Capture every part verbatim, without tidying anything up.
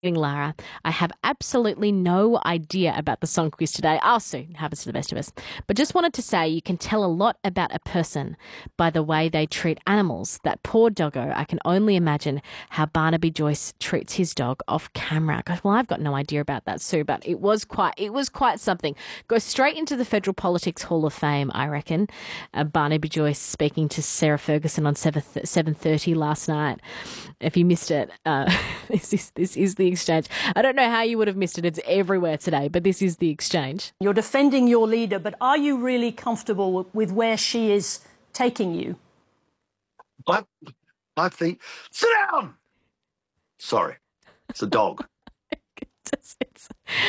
Lara. I have absolutely no idea about the song quiz today. I'll soon. Happens to the best of us. But just wanted to say you can tell a lot about a person by the way they treat animals. That poor doggo, I can only imagine how Barnaby Joyce treats his dog off camera. Gosh, well, I've got no idea about that, Sue, but it was quite it was quite something. Go straight into the Federal Politics Hall of Fame, I reckon. Uh, Barnaby Joyce speaking to Sarah Ferguson on seven thirty last night. If you missed it, uh, this is this is the exchange. I don't know how you would have missed it. It's everywhere today, but this is the exchange. You're defending your leader, but are you really comfortable with where she is taking you? I, I think... Sit down! Sorry, it's a dog. It's, it's,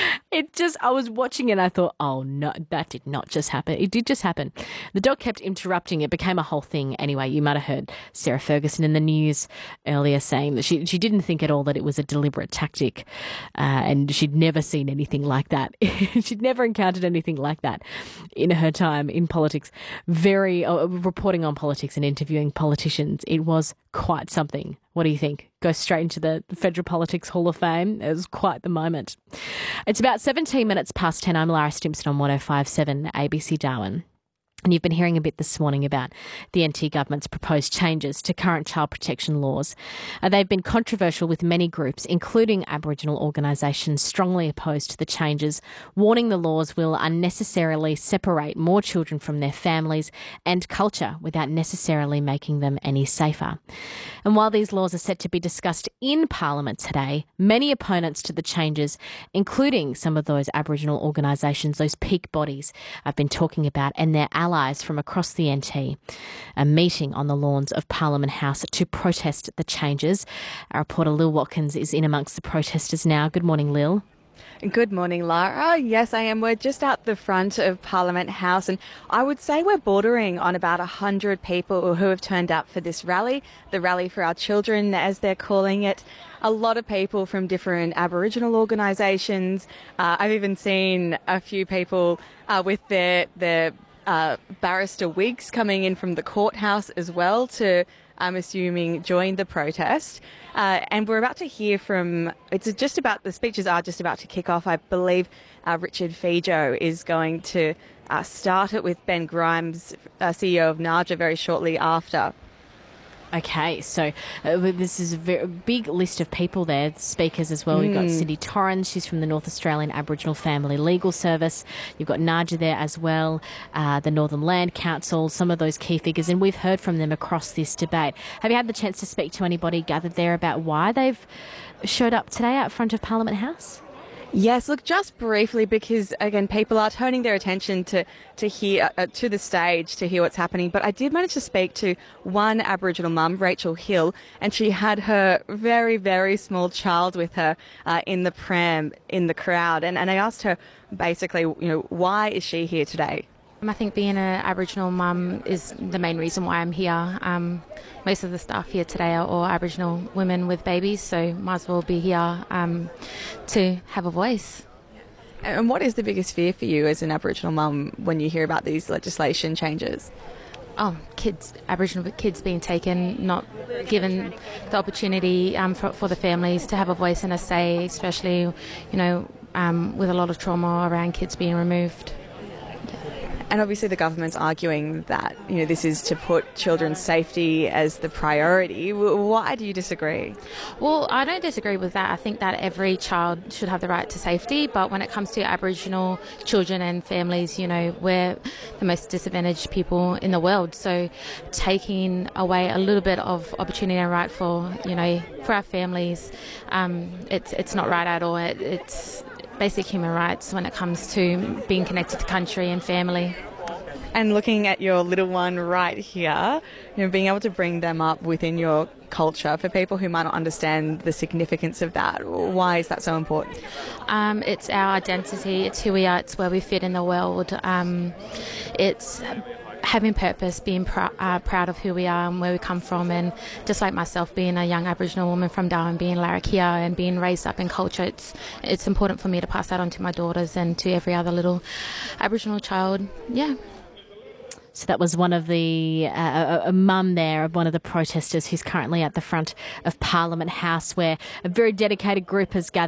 it just, I was watching it and I thought, oh no, that did not just happen. It did just happen. The dog kept interrupting. It became a whole thing. Anyway, you might have heard Sarah Ferguson in the news earlier saying that she, she didn't think at all that it was a deliberate tactic uh, and she'd never seen anything like that. She'd never encountered anything like that in her time in politics. Very, uh, reporting on politics and interviewing politicians. It was quite something. What do you think? Go straight into the Federal Politics Hall of Fame. It was quite the moment. It's about seventeen minutes past ten. I'm Lara Stimson on one oh five point seven A B C Darwin. And you've been hearing a bit this morning about the N T government's proposed changes to current child protection laws. Uh, they've been controversial with many groups, including Aboriginal organisations, strongly opposed to the changes, warning the laws will unnecessarily separate more children from their families and culture without necessarily making them any safer. And while these laws are set to be discussed in Parliament today, many opponents to the changes, including some of those Aboriginal organisations, those peak bodies I've been talking about, and their allies from across the N T, are meeting on the lawns of Parliament House to protest the changes. Our reporter Lil Watkins is in amongst the protesters now. Good morning, Lil. Good morning, Lara. Yes, I am. We're just out the front of Parliament House, and I would say we're bordering on about one hundred people who have turned up for this rally, the Rally for Our Children, as they're calling it. A lot of people from different Aboriginal organisations. Uh, I've even seen a few people uh, with their their uh, barrister wigs coming in from the courthouse as well to, I'm assuming, join the protest. Uh, and we're about to hear from, it's just about, the speeches are just about to kick off. I believe uh, Richard Fijo is going to uh, start it with Ben Grimes, uh, C E O of NAJA, very shortly after. Okay, so uh, this is a very big list of people there, speakers as well. You've got Mm. Cindy Torrens, she's from the North Australian Aboriginal Family Legal Service. You've got NAJA there as well, uh, the Northern Land Council, some of those key figures, and we've heard from them across this debate. Have you had the chance to speak to anybody gathered there about why they've showed up today out front of Parliament House? Yes, look, just briefly, because again, people are turning their attention to to hear uh, to the stage to hear what's happening. But I did manage to speak to one Aboriginal mum, Rachel Hill, and she had her very, very small child with her uh, in the pram in the crowd. And and I asked her basically, you know, why is she here today? I think being an Aboriginal mum is the main reason why I'm here. Um, most of the staff here today are all Aboriginal women with babies, so might as well be here um, to have a voice. And what is the biggest fear for you as an Aboriginal mum when you hear about these legislation changes? Oh, kids, Aboriginal kids being taken, not given the opportunity um, for, for the families to have a voice and a say, especially, you know, um, with a lot of trauma around kids being removed. And obviously the government's arguing that, you know, this is to put children's safety as the priority. Why do you disagree? Well, I don't disagree with that. I think that every child should have the right to safety, but when it comes to Aboriginal children and families, you know, we're the most disadvantaged people in the world. So taking away a little bit of opportunity and right for, you know, for our families, um, it's, it's not right at all. It, it's basic human rights when it comes to being connected to country and family. And looking at your little one right here, you know, being able to bring them up within your culture, for people who might not understand the significance of that, why is that so important? Um, it's our identity, it's who we are, it's where we fit in the world. Um, it's having purpose, being pr- uh, proud of who we are and where we come from, and just like myself, being a young Aboriginal woman from Darwin, being Larrakia and being raised up in culture, it's it's important for me to pass that on to my daughters and to every other little Aboriginal child. Yeah. So that was one of the, uh, a, a mum there of one of the protesters who's currently at the front of Parliament House, where a very dedicated group has gathered.